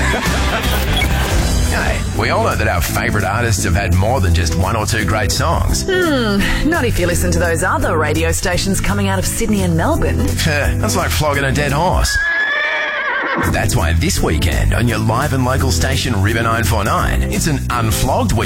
Hey, we all know that our favourite artists have had more than just one or two great songs. Not if you listen to those other radio stations coming out of Sydney and Melbourne. That's like flogging a dead horse. That's why this weekend on your live and local station River 949, it's an unflogged weekend.